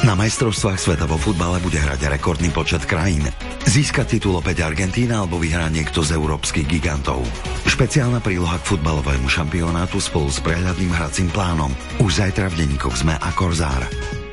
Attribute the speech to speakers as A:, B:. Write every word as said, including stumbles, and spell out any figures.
A: Na majstrovstvách sveta vo futbale bude hrať rekordný počet krajín. Získať titul opäť Argentína alebo vyhrá niekto z európskych gigantov. Špeciálna príloha k futbalovému šampionátu spolu s prehľadným hracím plánom. Už zajtra v denníkoch es em e a Korzár.